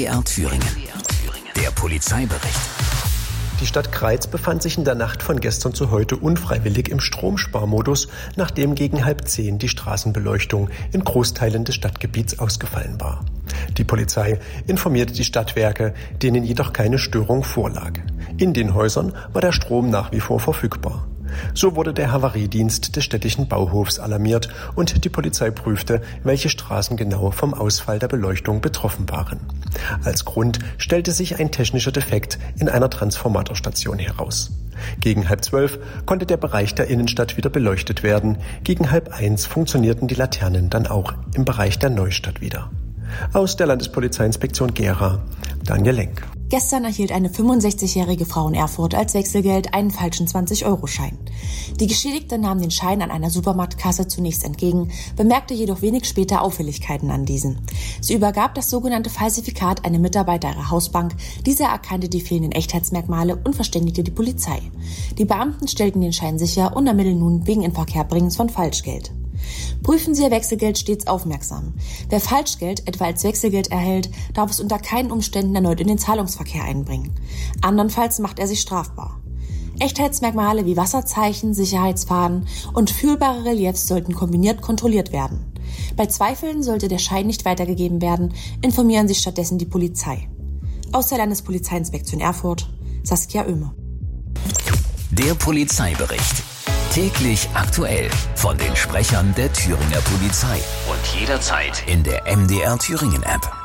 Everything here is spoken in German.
MDR Thüringen. Der Polizeibericht. Die Stadt Greiz befand sich in der Nacht von gestern zu heute unfreiwillig im Stromsparmodus, nachdem gegen 9:30 die Straßenbeleuchtung in Großteilen des Stadtgebiets ausgefallen war. Die Polizei informierte die Stadtwerke, denen jedoch keine Störung vorlag. In den Häusern war der Strom nach wie vor verfügbar. So wurde der Havariedienst des städtischen Bauhofs alarmiert und die Polizei prüfte, welche Straßen genau vom Ausfall der Beleuchtung betroffen waren. Als Grund stellte sich ein technischer Defekt in einer Transformatorstation heraus. Gegen 10:30 konnte der Bereich der Innenstadt wieder beleuchtet werden. Gegen 12:30 funktionierten die Laternen dann auch im Bereich der Neustadt wieder. Aus der Landespolizeiinspektion Gera, Daniel Lenk. Gestern erhielt eine 65-jährige Frau in Erfurt als Wechselgeld einen falschen 20-Euro-Schein. Die Geschädigte nahm den Schein an einer Supermarktkasse zunächst entgegen, bemerkte jedoch wenig später Auffälligkeiten an diesen. Sie übergab das sogenannte Falsifikat einem Mitarbeiter ihrer Hausbank. Dieser erkannte die fehlenden Echtheitsmerkmale und verständigte die Polizei. Die Beamten stellten den Schein sicher und ermitteln nun wegen Inverkehrbringens von Falschgeld. Prüfen Sie Ihr Wechselgeld stets aufmerksam. Wer Falschgeld etwa als Wechselgeld erhält, darf es unter keinen Umständen erneut in den Zahlungsverkehr einbringen. Andernfalls macht er sich strafbar. Echtheitsmerkmale wie Wasserzeichen, Sicherheitsfaden und fühlbare Reliefs sollten kombiniert kontrolliert werden. Bei Zweifeln sollte der Schein nicht weitergegeben werden, informieren Sie stattdessen die Polizei. Aus der Landespolizeiinspektion Erfurt, Saskia Oehme. Der Polizeibericht. Täglich aktuell von den Sprechern der Thüringer Polizei und jederzeit in der MDR Thüringen App.